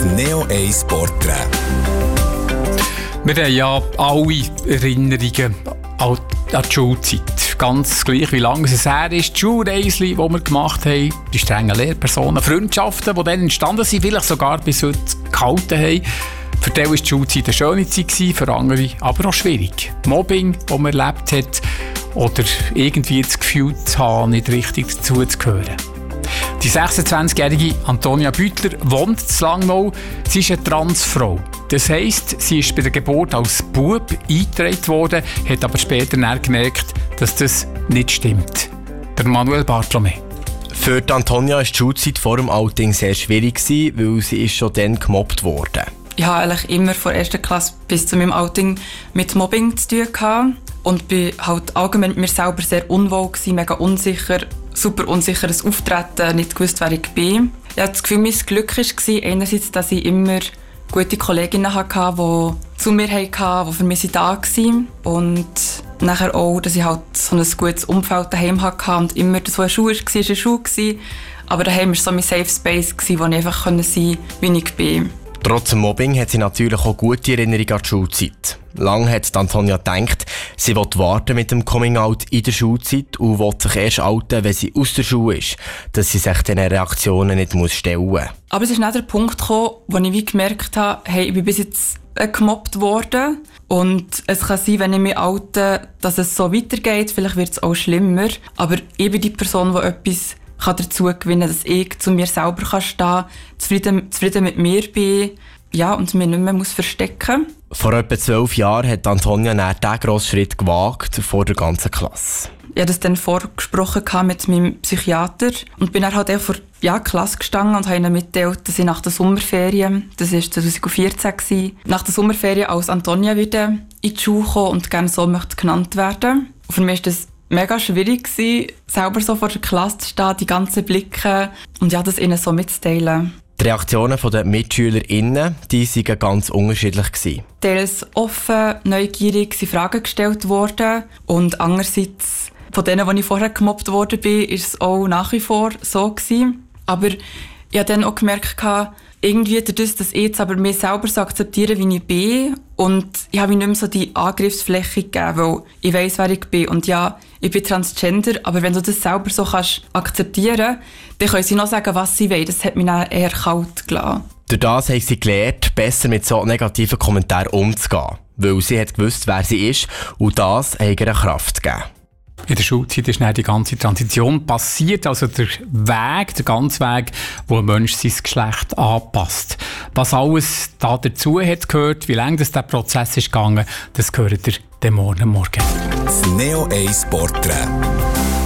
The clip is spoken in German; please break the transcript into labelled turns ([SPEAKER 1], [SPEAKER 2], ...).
[SPEAKER 1] Das Neo 1 Porträt.
[SPEAKER 2] Wir haben ja alle Erinnerungen an die Schulzeit. Ganz gleich, wie lange es her ist. Die Schulreisen, die wir gemacht haben, die strengen Lehrpersonen, Freundschaften, die dann entstanden sind, vielleicht sogar bis heute gehalten haben. Für die war die Schulzeit eine schöne Zeit, für andere aber auch schwierig. Mobbing, das man erlebt hat, oder irgendwie das Gefühl zu haben, nicht richtig dazuzugehören. Die 26-jährige Antonia Büttler wohnt in Langnau. Sie ist eine Transfrau. Das heisst, sie ist bei der Geburt als Bub eingetragen worden, hat aber später gemerkt, dass das nicht stimmt. Der Manuel Bartolomé.
[SPEAKER 3] Für die Antonia war die Schulzeit vor dem Outing sehr schwierig, weil sie ist schon dann gemobbt wurde.
[SPEAKER 4] Ich hatte eigentlich immer von der 1. Klasse bis zu meinem Outing mit Mobbing zu tun gehabt. Und bin halt allgemein mit mir selber sehr unwohl gewesen, mega unsicher, super unsicheres Auftreten, nicht gewusst, wer ich bin. Ich hatte das Gefühl, mein Glück war einerseits, dass ich immer gute Kolleginnen hatte, die zu mir hatten, die für mich da waren. Und nachher auch, dass ich halt so ein gutes Umfeld daheim hatte und immer das, was eine Schule war, eine Schule. Aber daheim war so mein Safe Space, wo ich einfach sein konnte, wie ich bin.
[SPEAKER 3] Trotz dem Mobbing hat sie natürlich auch gute Erinnerungen an die Schulzeit. Lange hat Antonia gedacht, sie will warten mit dem Coming-out in der Schulzeit und will sich erst outen, wenn sie aus der Schule ist, dass sie sich diesen Reaktionen nicht stellen muss.
[SPEAKER 4] Aber es ist nicht der Punkt gekommen, wo ich wie gemerkt habe, hey, ich bin bis jetzt gemobbt worden. Und es kann sein, wenn ich mich oute, dass es so weitergeht, vielleicht wird es auch schlimmer. Aber ich bin die Person, die etwas dazu gewinnen kann, dass ich zu mir selber stehen kann, zufrieden mit mir bin, ja, und mich nicht mehr verstecken muss.
[SPEAKER 3] Vor etwa 12 Jahren hat Antonia diesen grossen Schritt gewagt vor der ganzen Klasse.
[SPEAKER 4] Ich hatte das dann vorgesprochen mit meinem Psychiater und bin dann halt auch vor der Klasse gestanden und habe ihnen mitgeteilt, dass ich nach der Sommerferien, das war 2014, nach der Sommerferien als Antonia wieder in die Schule komme und gerne so möchte genannt werden. Und für mich war das mega schwierig, selber so vor der Klasse zu stehen, die ganzen Blicke und ja, das ihnen so mitzuteilen.
[SPEAKER 3] Die Reaktionen der MitschülerInnen, die waren ganz unterschiedlich.
[SPEAKER 4] Teils offen, neugierig sind Fragen gestellt worden und andererseits von denen, die ich vorher gemobbt worden bin, ist es auch nach wie vor so gewesen. Aber ich habe dann auch gemerkt, irgendwie dadurch, dass ich jetzt aber mich selber so akzeptiere, wie ich bin und ich habe nicht mehr so die Angriffsfläche gegeben, weil ich weiss, wer ich bin. Und ja, ich bin Transgender, aber wenn du das selber so kannst akzeptieren, dann können sie noch sagen, was sie wollen. Das hat mich dann eher kalt gelassen.
[SPEAKER 3] Durch das haben sie gelernt, besser mit so negativen Kommentaren umzugehen, weil sie hat gewusst, wer sie ist und das hat ihr Kraft gegeben.
[SPEAKER 2] In der Schulzeit ist dann die ganze Transition passiert, also der ganze Weg, wo ein Mensch sein Geschlecht anpasst. Was alles da dazu hat gehört, wie lange der Prozess ist gegangen, das gehört ihr morgen.
[SPEAKER 1] Das Neo 1 Porträt.